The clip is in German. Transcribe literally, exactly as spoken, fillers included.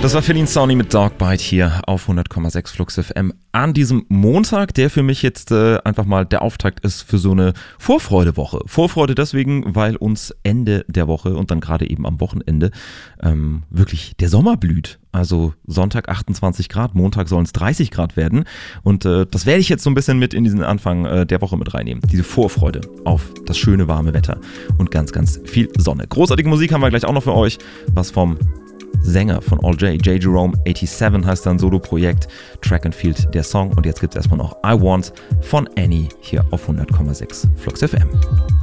Das war Feline Sony mit Dog Bite hier auf hundert Komma sechs Flux F M an diesem Montag, der für mich jetzt äh, einfach mal der Auftakt ist für so eine Vorfreudewoche. Vorfreude deswegen, weil uns Ende der Woche und dann gerade eben am Wochenende ähm, wirklich der Sommer blüht. Also Sonntag achtundzwanzig Grad, Montag sollen es dreißig Grad werden und äh, das werde ich jetzt so ein bisschen mit in diesen Anfang äh, der Woche mit reinnehmen. Diese Vorfreude auf das schöne warme Wetter und ganz, ganz viel Sonne. Großartige Musik haben wir gleich auch noch für euch, was vom Sänger von All J, J. Jerome siebenundachtzig heißt sein Solo-Projekt, Track and Field der Song und jetzt gibt es erstmal noch I Want von Annie hier auf hundert Komma sechs Flux F M.